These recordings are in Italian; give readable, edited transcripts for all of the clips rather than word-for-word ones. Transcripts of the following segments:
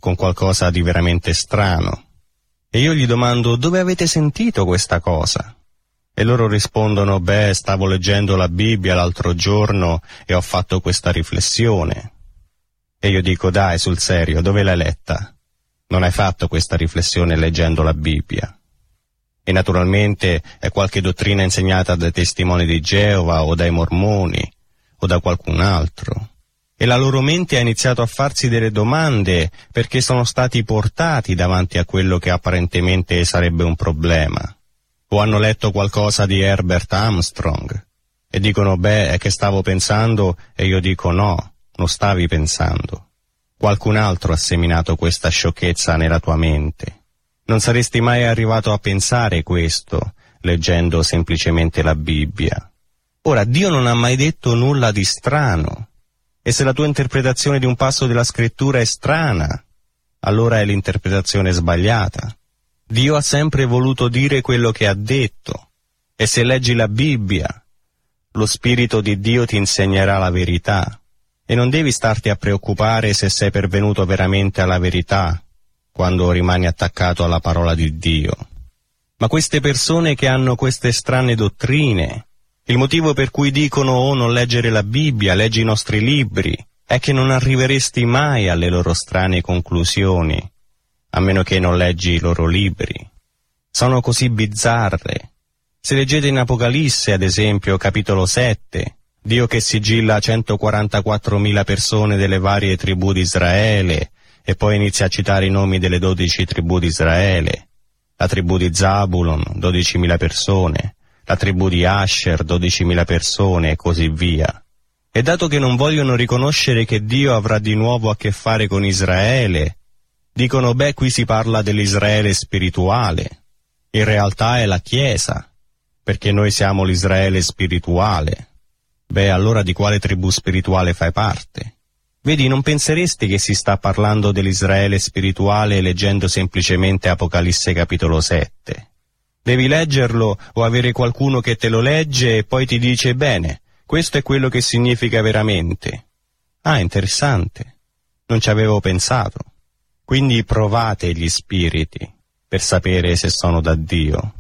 con qualcosa di veramente strano. E io gli domando: dove avete sentito questa cosa? E loro rispondono: beh, stavo leggendo la Bibbia l'altro giorno e ho fatto questa riflessione. E io dico: dai, sul serio, dove l'hai letta? Non hai fatto questa riflessione leggendo la Bibbia. E naturalmente è qualche dottrina insegnata dai testimoni di Geova o dai mormoni o da qualcun altro. E la loro mente ha iniziato a farsi delle domande perché sono stati portati davanti a quello che apparentemente sarebbe un problema. O hanno letto qualcosa di Herbert Armstrong e dicono: beh, è che stavo pensando, e io dico: no, non stavi pensando. Qualcun altro ha seminato questa sciocchezza nella tua mente. Non saresti mai arrivato a pensare questo leggendo semplicemente la Bibbia. Ora, Dio non ha mai detto nulla di strano, e se la tua interpretazione di un passo della Scrittura è strana, allora è l'interpretazione sbagliata. Dio ha sempre voluto dire quello che ha detto, e se leggi la Bibbia, lo Spirito di Dio ti insegnerà la verità, e non devi starti a preoccupare se sei pervenuto veramente alla verità quando rimani attaccato alla parola di Dio. Ma queste persone che hanno queste strane dottrine, il motivo per cui dicono: oh, non leggere la Bibbia, leggi i nostri libri, è che non arriveresti mai alle loro strane conclusioni, a meno che non leggi i loro libri. Sono così bizzarre. Se leggete in Apocalisse, ad esempio, capitolo 7, Dio che sigilla 144.000 persone delle varie tribù di Israele, e poi inizia a citare i nomi delle 12 tribù di Israele, la tribù di Zabulon, 12.000 persone, la tribù di Asher, 12.000 persone, e così via. E dato che non vogliono riconoscere che Dio avrà di nuovo a che fare con Israele, dicono: beh, qui si parla dell'Israele spirituale. In realtà è la Chiesa, perché noi siamo l'Israele spirituale. Beh, allora di quale tribù spirituale fai parte? Vedi, non penseresti che si sta parlando dell'Israele spirituale leggendo semplicemente Apocalisse capitolo 7. Devi leggerlo o avere qualcuno che te lo legge e poi ti dice: bene, questo è quello che significa veramente. Ah, interessante. Non ci avevo pensato. Quindi provate gli spiriti per sapere se sono da Dio.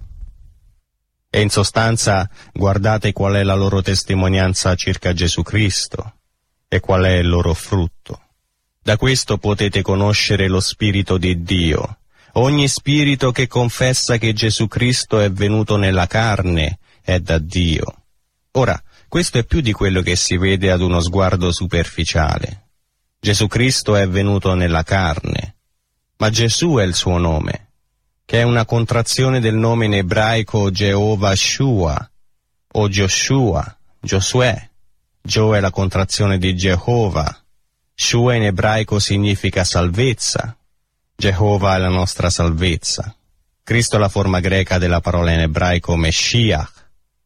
E in sostanza guardate qual è la loro testimonianza circa Gesù Cristo e qual è il loro frutto. Da questo potete conoscere lo Spirito di Dio. Ogni spirito che confessa che Gesù Cristo è venuto nella carne è da Dio. Ora, questo è più di quello che si vede ad uno sguardo superficiale. Gesù Cristo è venuto nella carne, ma Gesù è il suo nome, che è una contrazione del nome in ebraico Jehovah Shua o Joshua, Giosuè. Gio è la contrazione di Geova. Shua in ebraico significa salvezza. Geova è la nostra salvezza. Cristo è la forma greca della parola in ebraico Meshiach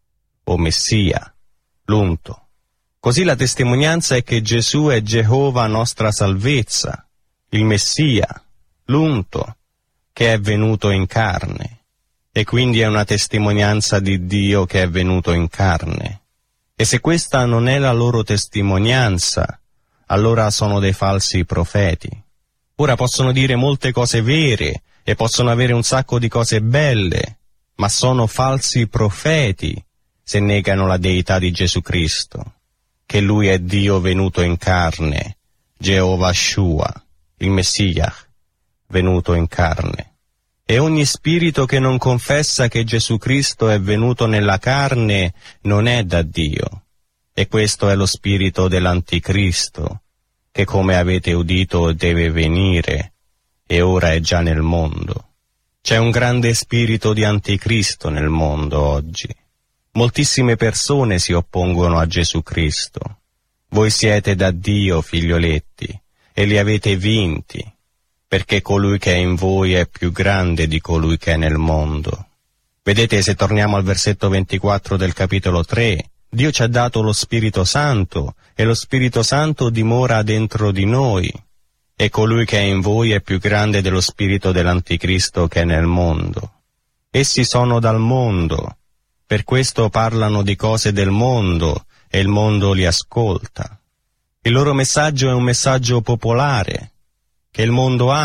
o Messia, l'unto. Così la testimonianza è che Gesù è Geova nostra salvezza, il Messia, l'unto, che è venuto in carne. E quindi è una testimonianza di Dio che è venuto in carne. E se questa non è la loro testimonianza, allora sono dei falsi profeti. Ora possono dire molte cose vere e possono avere un sacco di cose belle, ma sono falsi profeti se negano la deità di Gesù Cristo, che Lui è Dio venuto in carne, Jehovah Shua, il Messia, venuto in carne. E ogni spirito che non confessa che Gesù Cristo è venuto nella carne non è da Dio. E questo è lo spirito dell'Anticristo, che come avete udito deve venire, e ora è già nel mondo. C'è un grande spirito di Anticristo nel mondo oggi. Moltissime persone si oppongono a Gesù Cristo. Voi siete da Dio, figlioletti, e li avete vinti, perché colui che è in voi è più grande di colui che è nel mondo. Vedete, se torniamo al versetto 24 del capitolo 3, Dio ci ha dato lo Spirito Santo, e lo Spirito Santo dimora dentro di noi, e colui che è in voi è più grande dello spirito dell'Anticristo che è nel mondo. Essi sono dal mondo, per questo parlano di cose del mondo, e il mondo li ascolta. Il loro messaggio è un messaggio popolare, che il mondo ha